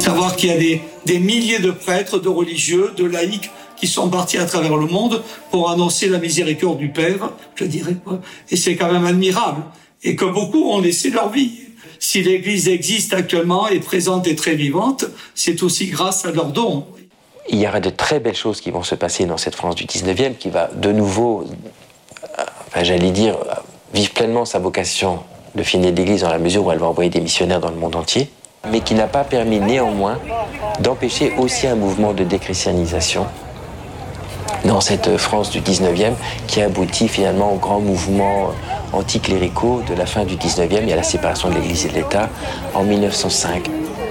Savoir qu'il y a des milliers de prêtres, de religieux, de laïcs qui sont partis à travers le monde pour annoncer la miséricorde du Père, je dirais quoi. Et c'est quand même admirable. Et que beaucoup ont laissé leur vie. Si l'Église existe actuellement, est présente et très vivante, c'est aussi grâce à leurs dons. Il y aura de très belles choses qui vont se passer dans cette France du 19e qui va de nouveau, j'allais dire, vivre pleinement sa vocation de finer l'Église dans la mesure où elle va envoyer des missionnaires dans le monde entier, mais qui n'a pas permis néanmoins d'empêcher aussi un mouvement de déchristianisation dans cette France du 19e qui aboutit finalement au grand mouvement anticléricaux de la fin du 19e et à la séparation de l'Église et de l'État en 1905.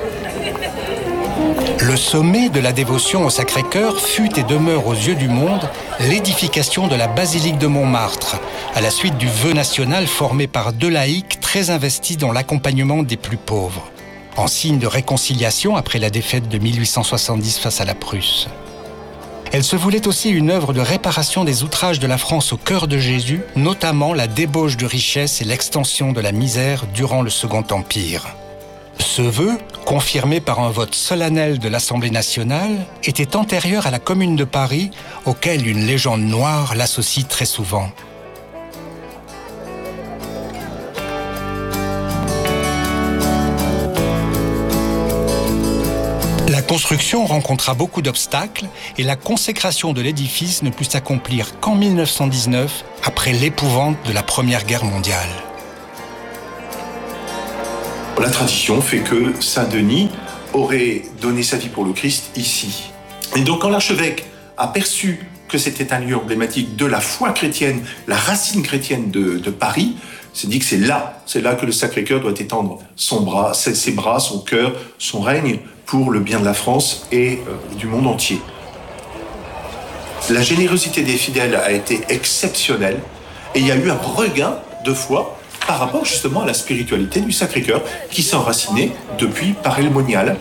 Le sommet de la dévotion au Sacré-Cœur fut et demeure aux yeux du monde l'édification de la basilique de Montmartre, à la suite du vœu national formé par 2 laïcs très investis dans l'accompagnement des plus pauvres, en signe de réconciliation après la défaite de 1870 face à la Prusse. Elle se voulait aussi une œuvre de réparation des outrages de la France au cœur de Jésus, notamment la débauche de richesse et l'extension de la misère durant le Second Empire. Ce vœu, confirmé par un vote solennel de l'Assemblée nationale, était antérieur à la Commune de Paris, auquel une légende noire l'associe très souvent. La construction rencontra beaucoup d'obstacles et la consécration de l'édifice ne put s'accomplir qu'en 1919, après l'épouvante de la Première Guerre mondiale. La tradition fait que Saint-Denis aurait donné sa vie pour le Christ ici. Et donc quand l'archevêque a perçu que c'était un lieu emblématique de la foi chrétienne, la racine chrétienne de Paris, s'est dit que c'est là que le Sacré-Cœur doit étendre ses bras, son cœur, son règne pour le bien de la France et du monde entier. La générosité des fidèles a été exceptionnelle et il y a eu un regain de foi par rapport justement à la spiritualité du Sacré-Cœur qui s'est enracinée depuis Paray le Monial.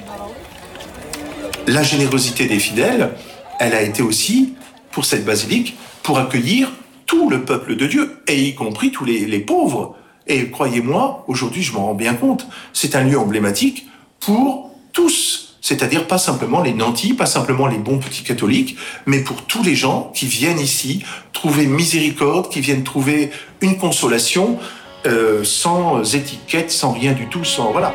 La générosité des fidèles, elle a été aussi, pour cette basilique, pour accueillir tout le peuple de Dieu, et y compris tous les pauvres. Et croyez-moi, aujourd'hui je m'en rends bien compte, c'est un lieu emblématique pour tous, c'est-à-dire pas simplement les nantis, pas simplement les bons petits catholiques, mais pour tous les gens qui viennent ici trouver miséricorde, qui viennent trouver une consolation sans étiquette, sans rien du tout, sans voilà.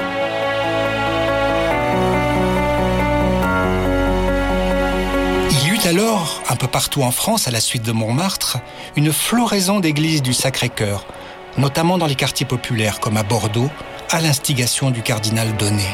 Il y eut alors, un peu partout en France, à la suite de Montmartre, une floraison d'églises du Sacré-Cœur, notamment dans les quartiers populaires comme à Bordeaux, à l'instigation du cardinal Donnet.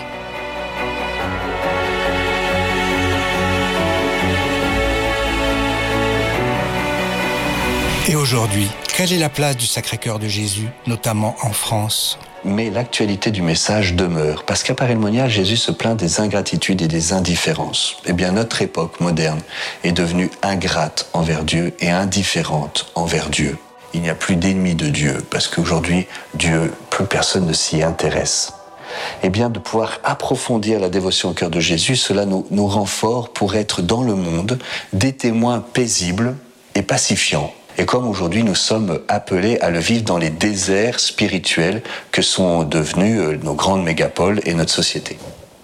Et aujourd'hui, quelle est la place du Sacré-Cœur de Jésus, notamment en France ? Mais l'actualité du message demeure, parce qu'à Paray le Monial, Jésus se plaint des ingratitudes et des indifférences. Eh bien, notre époque moderne est devenue ingrate envers Dieu et indifférente envers Dieu. Il n'y a plus d'ennemis de Dieu, parce qu'aujourd'hui, Dieu, plus personne ne s'y intéresse. Eh bien, de pouvoir approfondir la dévotion au cœur de Jésus, cela nous rend forts pour être dans le monde des témoins paisibles et pacifiants. Et comme aujourd'hui nous sommes appelés à le vivre dans les déserts spirituels que sont devenus nos grandes mégapoles et notre société.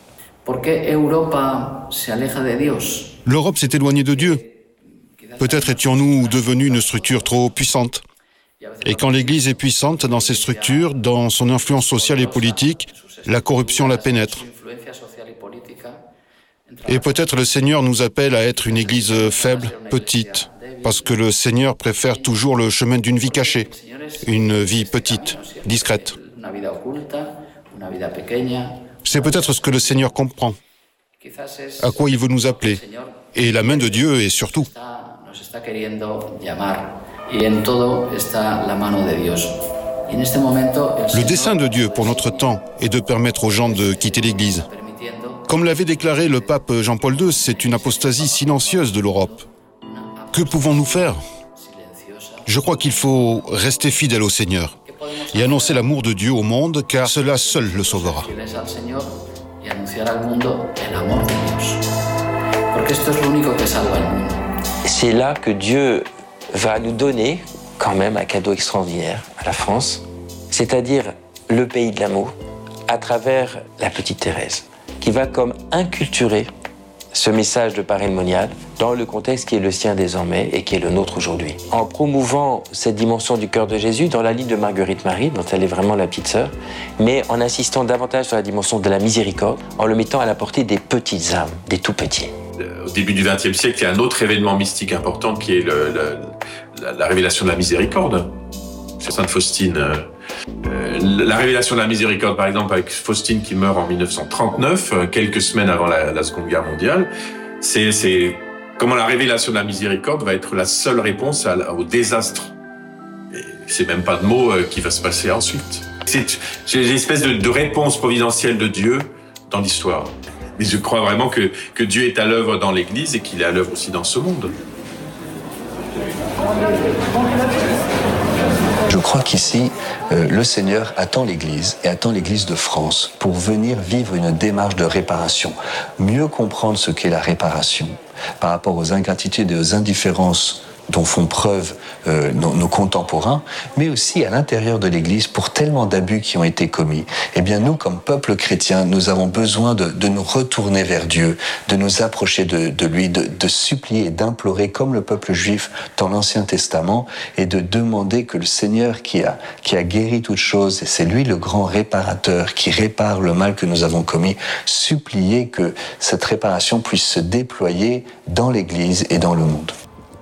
L'Europe s'est éloignée de Dieu. Peut-être étions-nous devenus une structure trop puissante. Et quand l'Église est puissante dans ses structures, dans son influence sociale et politique, la corruption la pénètre. Et peut-être le Seigneur nous appelle à être une Église faible, petite, parce que le Seigneur préfère toujours le chemin d'une vie cachée, une vie petite, discrète. C'est peut-être ce que le Seigneur comprend, à quoi il veut nous appeler, et la main de Dieu est sur tout. Le dessein de Dieu pour notre temps est de permettre aux gens de quitter l'Église. Comme l'avait déclaré le pape Jean-Paul II, c'est une apostasie silencieuse de l'Europe. Que pouvons-nous faire ? Je crois qu'il faut rester fidèle au Seigneur et annoncer l'amour de Dieu au monde, car cela seul le sauvera. C'est là que Dieu va nous donner quand même un cadeau extraordinaire à la France, c'est-à-dire le pays de l'amour, à travers la petite Thérèse, qui qui va comme inculturer ce message de parémonial dans le contexte qui est le sien désormais et qui est le nôtre aujourd'hui. En promouvant cette dimension du cœur de Jésus dans la ligne de Marguerite Marie, dont elle est vraiment la petite sœur, mais en insistant davantage sur la dimension de la miséricorde, en le mettant à la portée des petites âmes, des tout petits. Au début du XXe siècle, il y a un autre événement mystique important qui est la révélation de la miséricorde. C'est Sainte Faustine. La révélation de la miséricorde, par exemple, avec Faustine qui meurt en 1939, quelques semaines avant la Seconde Guerre mondiale, c'est comment la révélation de la miséricorde va être la seule réponse au désastre. Et c'est même pas de mots qui va se passer ensuite. C'est une espèce de réponse providentielle de Dieu dans l'histoire. Et je crois vraiment que Dieu est à l'œuvre dans l'Église et qu'il est à l'œuvre aussi dans ce monde. Je crois qu'ici, le Seigneur attend l'Église et attend l'Église de France pour venir vivre une démarche de réparation, mieux comprendre ce qu'est la réparation par rapport aux ingratitudes et aux indifférences dont font preuve nos contemporains, mais aussi à l'intérieur de l'Église pour tellement d'abus qui ont été commis. Eh bien, nous, comme peuple chrétien, nous avons besoin de nous retourner vers Dieu, de nous approcher de lui, de supplier et d'implorer, comme le peuple juif dans l'Ancien Testament, et de demander que le Seigneur qui a guéri toutes choses, et c'est lui le grand réparateur qui répare le mal que nous avons commis, supplier que cette réparation puisse se déployer dans l'Église et dans le monde.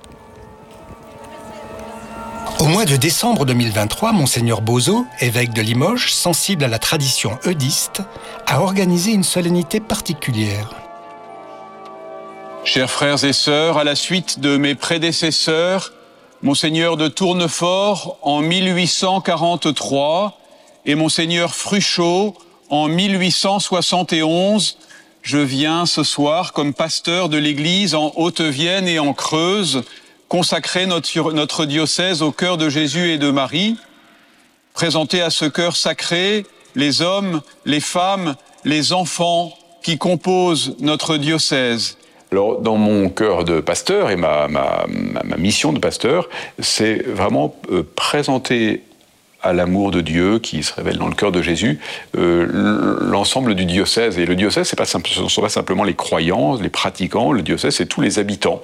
Au mois de décembre 2023, Monseigneur Bozo, évêque de Limoges, sensible à la tradition eudiste, a organisé une solennité particulière. Chers frères et sœurs, à la suite de mes prédécesseurs, Monseigneur de Tournefort en 1843 et Monseigneur Fruchot en 1871, je viens ce soir comme pasteur de l'Église en Haute-Vienne et en Creuse, consacrer notre diocèse au cœur de Jésus et de Marie, présenter à ce cœur sacré les hommes, les femmes, les enfants qui composent notre diocèse. Alors, dans mon cœur de pasteur et ma mission de pasteur, c'est vraiment présenter à l'amour de Dieu qui se révèle dans le cœur de Jésus, l'ensemble du diocèse. Et le diocèse, ce ne sont pas simplement les croyants, les pratiquants, le diocèse, c'est tous les habitants.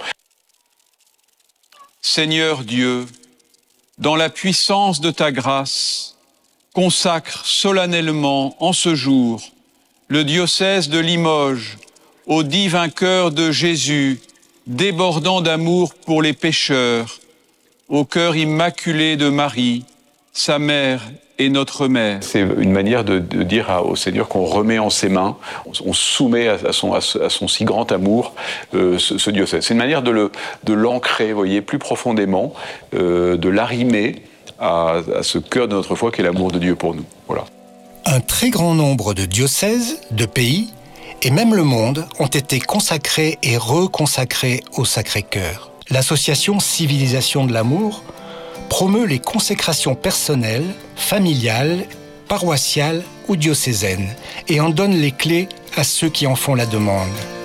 Seigneur Dieu, dans la puissance de ta grâce, consacre solennellement en ce jour le diocèse de Limoges au divin cœur de Jésus, débordant d'amour pour les pécheurs, au cœur immaculé de Marie, sa mère et notre mère. C'est une manière de dire au Seigneur qu'on remet en ses mains, on soumet à son si grand amour ce diocèse. C'est une manière de l'ancrer, vous voyez, plus profondément, de l'arrimer à ce cœur de notre foi qui est l'amour de Dieu pour nous. Voilà. Un très grand nombre de diocèses, de pays, et même le monde ont été consacrés et reconsacrés au Sacré-Cœur. L'association Civilisation de l'amour promeut les consécrations personnelles, familiales, paroissiales ou diocésaines et en donne les clés à ceux qui en font la demande.